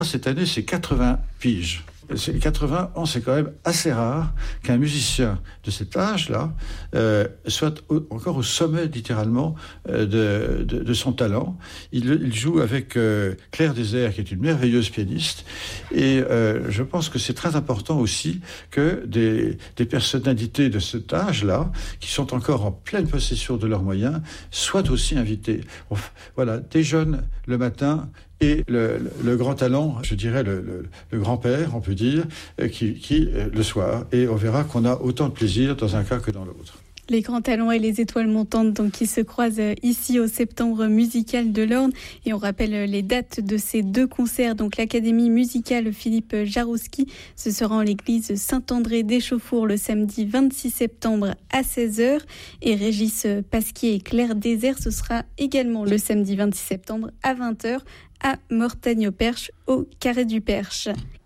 Cette année, c'est 80 piges. 80 ans, c'est quand même assez rare qu'un musicien de cet âge-là soit encore au sommet, littéralement, de son talent. Il joue avec Claire Désert, qui est une merveilleuse pianiste. Et je pense que c'est très important aussi que des personnalités de cet âge-là, qui sont encore en pleine possession de leurs moyens, soient aussi invités. Voilà, des jeunes le matin, et le grand talent, je dirais le grand-père, on peut dire, qui le soir. Et on verra qu'on a autant de plaisir dans un cas que dans l'autre. Les grands talents et les étoiles montantes donc, qui se croisent ici au Septembre musical de l'Orne. Et on rappelle les dates de ces deux concerts. Donc l'Académie musicale Philippe Jarouski, ce sera en l'église Saint-André d'Échauffour le samedi 26 septembre à 16h. Et Régis Pasquier et Claire Désert, ce sera également le samedi 26 septembre à 20h à Mortagne-au-Perche, au Carré du Perche.